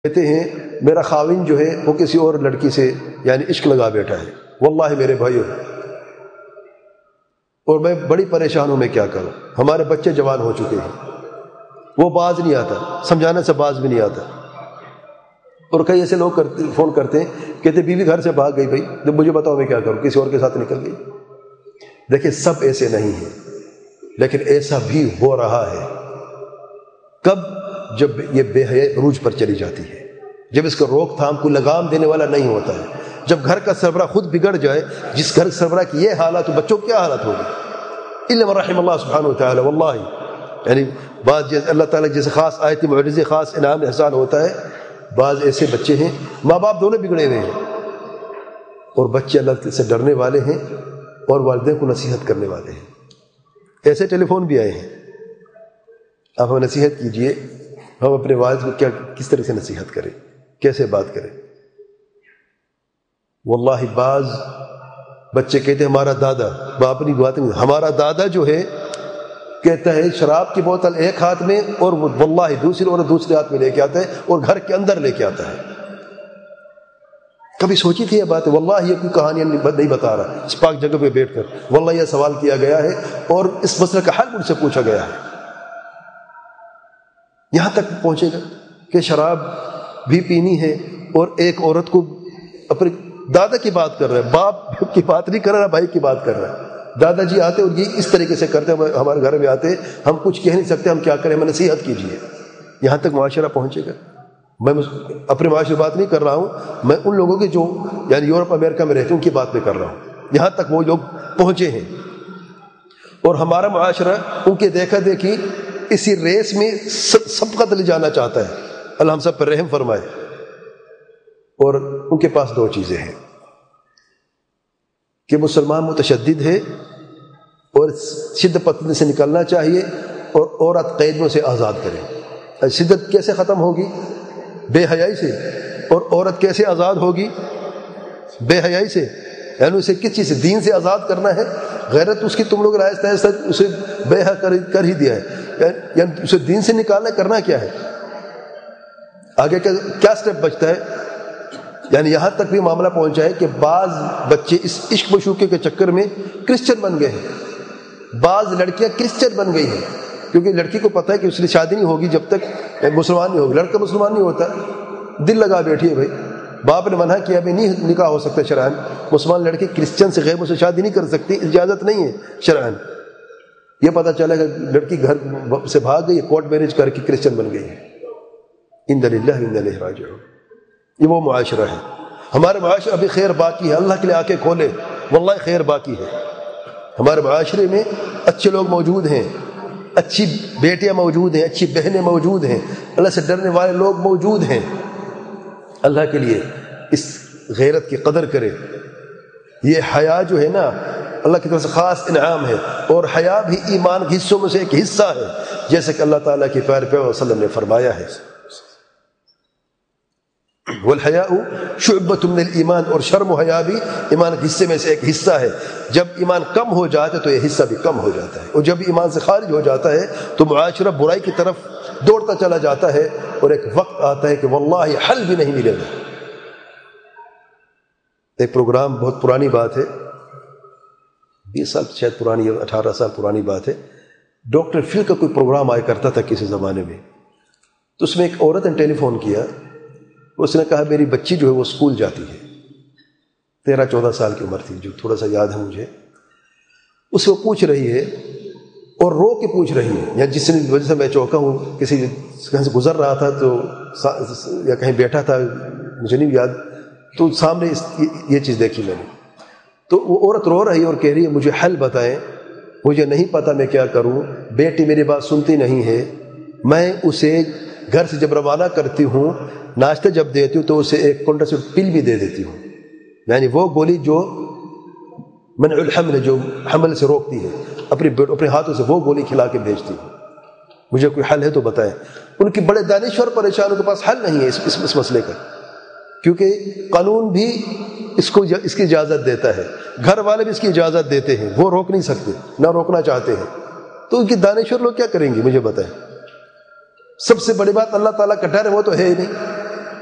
کہتے ہیں میرا خاوند جو ہے وہ کسی اور لڑکی سے یعنی عشق لگا بیٹھا ہے، واللہ میرے بھائیو، اور میں بڑی پریشان ہوں، میں کیا کروں؟ ہمارے بچے جوان ہو چکے ہیں، وہ باز نہیں آتا، سمجھانے سے باز بھی نہیں آتا۔ اور کئی ایسے لوگ فون کرتے ہیں، کہتے بیوی گھر سے بھاگ گئی، بھائی جب مجھے بتاؤ میں کیا کروں، کسی اور کے ساتھ نکل گئی۔ دیکھیں سب ایسے نہیں ہیں، لیکن ایسا بھی ہو رہا ہے۔ کب؟ جب یہ بے حیائی عروج پر چلی جاتی ہے، جب اس کا روک تھام کو لگام دینے والا نہیں ہوتا ہے، جب گھر کا سربراہ خود بگڑ جائے، جس گھر سربراہ کی یہ حالت تو بچوں کی کیا حالت ہوگی؟ الا من رحم اللہ سبحانہ وتعالی۔ واللہ یعنی بعض جیسے اللہ تعالیٰ جیسے خاص آیت معجزے، خاص انعام احسان ہوتا ہے، بعض ایسے بچے ہیں ماں باپ دونوں بگڑے ہوئے ہیں، اور بچے اللہ سے ڈرنے والے ہیں اور والدین کو نصیحت کرنے والے ہیں۔ ایسے ٹیلی فون بھی آئے ہیں، آپ ہمیں نصیحت کیجئے، ہم اپنے والد کو کس طرح سے نصیحت کریں، کیسے بات کریں؟ واللہ بعض بچے کہتے ہیں ہمارا دادا، باپ نہیں بات نہیں، ہمارا دادا جو ہے کہتا ہے شراب کی بوتل ایک ہاتھ میں اور واللہ دوسرے ہاتھ میں لے کے آتا ہے اور گھر کے اندر لے کے آتا ہے۔ کبھی سوچی تھی یہ بات؟ واللہ یہ کوئی کہانی نہیں بتا رہا، اس پاک جگہ پہ بیٹھ کر واللہ یہ سوال کیا گیا ہے اور اس مسئلے کا حل مجھ سے پوچھا گیا ہے۔ یہاں تک پہنچے گا کہ شراب بھی پینی ہے اور ایک عورت کو اپنے دادا کی بات کر رہا ہے، باپ کی بات نہیں کر رہا، بھائی کی بات کر رہا ہے۔ دادا جی آتے اور یہ اس طریقے سے کرتے، ہمارے گھر میں آتے، ہم کچھ کہہ نہیں سکتے، ہم کیا کریں، ہمیں نصیحت کیجیے۔ یہاں تک معاشرہ پہنچے گا۔ میں اپنے معاشرے بات نہیں کر رہا ہوں، میں ان لوگوں کی جو یعنی یورپ امریکہ میں رہتے ہیں ان کی بات میں کر رہا ہوں۔ یہاں تک وہ لوگ پہنچے ہیں، اور ہمارا معاشرہ ان کے دیکھا دیکھی اسی ریس میں سبقت لے جانا چاہتا ہے۔ اللہ ہم سب پر رحم فرمائے۔ اور ان کے پاس دو چیزیں ہیں کہ مسلمان متشدد ہے اور شدت پسندی سے نکلنا چاہیے، اور عورت قیدیوں سے آزاد کرے۔ شدت کیسے ختم ہوگی؟ بے حیائی سے۔ اور عورت کیسے آزاد ہوگی؟ بے حیائی سے۔ یعنی اسے کس چیز سے؟ دین سے آزاد کرنا ہے۔ غیرت اس کی تم لوگ آہستہ آہستہ اسے بے حیا کر ہی دیا ہے، یعنی اسے دین سے نکالنا، کرنا کیا ہے؟ آگے کیا سٹیپ بچتا ہے؟ یعنی یہاں تک بھی معاملہ پہنچا ہے کہ بعض بچے اس عشق مشوقے کے چکر میں کرسچن بن گئے ہیں، بعض لڑکیاں کرسچن بن گئی ہیں، کیونکہ لڑکی کو پتہ ہے کہ اس کی شادی نہیں ہوگی جب تک مسلمان نہیں ہوگی۔ لڑکا مسلمان نہیں ہوتا، دل لگا بیٹھی ہے، بھائی باپ نے منع کیا، ابھی نہیں نکاح ہو سکتا شرعاً، مسلمان لڑکی کرسچن سے غیر مسلم شادی نہیں کر سکتی، اجازت نہیں ہے شرعاً۔ یہ پتہ چلا کہ لڑکی گھر سے بھاگ گئی، کورٹ میرج کر کے کرسچن بن گئی ہے۔ انا للہ و انا الیہ راجعون۔ یہ وہ معاشرہ ہے۔ ہمارے معاشرے ابھی خیر باقی ہے، اللہ کے لیے آنکھیں کھولے، واللہ خیر باقی ہے۔ ہمارے معاشرے میں اچھے لوگ موجود ہیں، اچھی بیٹیاں موجود ہیں، اچھی بہنیں موجود ہیں، اللہ سے ڈرنے والے لوگ موجود ہیں۔ اللہ کے لیے اس غیرت کی قدر کرے۔ یہ حیا جو ہے نا، اللہ کی طرف سے خاص انعام ہے، اور حیا بھی ایمان کے حصوں میں سے ایک حصہ ہے، جیسے کہ اللہ تعالیٰ کے پیارے پیغمبر صلی اللہ علیہ وسلم نے فرمایا ہے، والحیاء شعبۃ من الایمان، اور شرم و حیا بھی ایمان کے حصے میں سے ایک حصہ ہے۔ جب ایمان کم ہو جاتا ہے تو یہ حصہ بھی کم ہو جاتا ہے، اور جب ایمان سے خارج ہو جاتا ہے تو معاشرہ برائی کی طرف دوڑتا چلا جاتا ہے، اور ایک وقت آتا ہے کہ واللہ حل بھی نہیں ملے گا۔ ایک پروگرام، بہت پرانی بات ہے، 20 سال شاید پرانی، 18 سال پرانی بات ہے، ڈاکٹر فل کا کوئی پروگرام آیا کرتا تھا کسی زمانے میں، تو اس میں ایک عورت نے ٹیلی فون کیا، اس نے کہا میری بچی جو ہے وہ اسکول جاتی ہے، 13-14 سال کی عمر تھی، جو تھوڑا سا یاد ہے مجھے۔ اس کو پوچھ رہی ہے اور رو کے پوچھ رہی ہے، یا جس وجہ سے میں چوکا ہوں، کسی کہیں سے گزر رہا تھا تو یا کہیں بیٹھا تھا، مجھے نہیں یاد، تو سامنے یہ چیز دیکھی میں نے، تو وہ عورت رو رہی اور کہہ رہی ہے مجھے حل بتائیں، مجھے نہیں پتا میں کیا کروں، بیٹی میری بات سنتی نہیں ہے، میں اسے گھر سے جب روانہ کرتی ہوں، ناشتہ جب دیتی ہوں تو اسے ایک کونڈا سے پل بھی دے دیتی ہوں، یعنی وہ گولی جو منع الحمل، جو حمل سے روکتی ہے، اپنے ہاتھوں سے وہ گولی کھلا کے بھیجتی ہوں، مجھے کوئی حل ہے تو بتائیں۔ ان کے بڑے دانشور پریشان، ان کے پاس حل نہیں ہے اس مسئلے کا، کیونکہ قانون بھی اس کی اجازت دیتا ہے، گھر والے بھی اس کی اجازت دیتے ہیں، وہ روک نہیں سکتے، نہ روکنا چاہتے ہیں، تو ان کے دانشور لوگ کیا کریں گے؟ مجھے بتائیں۔ سب سے بڑی بات اللہ تعالیٰ کا ڈر ہے، وہ تو ہے ہی نہیں۔